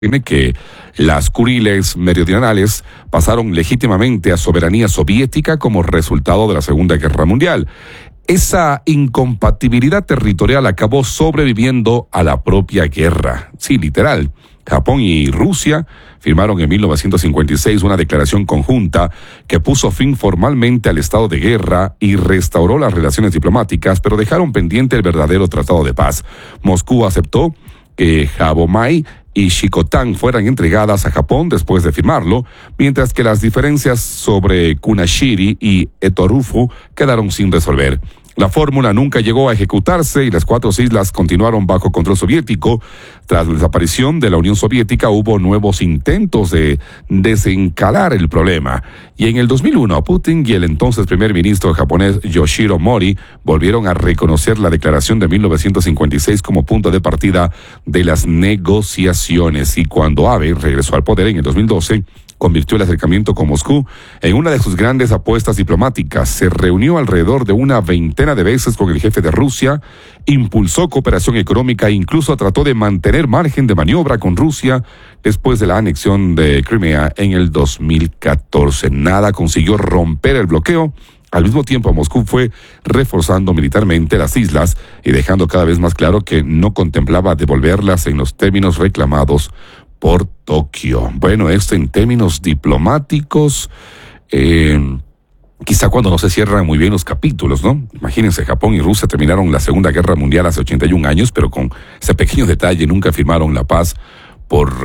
Tiene que las Kuriles meridionales pasaron legítimamente a soberanía soviética como resultado de la Segunda Guerra Mundial. Esa incompatibilidad territorial acabó sobreviviendo a la propia guerra. Sí, literal. Japón y Rusia firmaron en 1956 una declaración conjunta que puso fin formalmente al estado de guerra y restauró las relaciones diplomáticas, pero dejaron pendiente el verdadero tratado de paz. Moscú aceptó que Habomai y Shikotan fueran entregadas a Japón después de firmarlo, mientras que las diferencias sobre Kunashiri y Etorufu quedaron sin resolver. La fórmula nunca llegó a ejecutarse y las 4 islas continuaron bajo control soviético. Tras la desaparición de la Unión Soviética hubo nuevos intentos de desencalar el problema. Y en el 2001, Putin y el entonces primer ministro japonés Yoshiro Mori volvieron a reconocer la declaración de 1956 como punto de partida de las negociaciones. Y cuando Abe regresó al poder en el 2012, convirtió el acercamiento con Moscú en una de sus grandes apuestas diplomáticas. Se reunió alrededor de una veintena de veces con el jefe de Rusia, impulsó cooperación económica e incluso trató de mantener margen de maniobra con Rusia después de la anexión de Crimea en el 2014. Nada consiguió romper el bloqueo. Al mismo tiempo, Moscú fue reforzando militarmente las islas y dejando cada vez más claro que no contemplaba devolverlas en los términos reclamados por Tokio. Bueno, esto en términos diplomáticos, quizá cuando no se cierran muy bien los capítulos, ¿no? Imagínense, Japón y Rusia terminaron la Segunda Guerra Mundial hace 81 años, pero con ese pequeño detalle nunca firmaron la paz por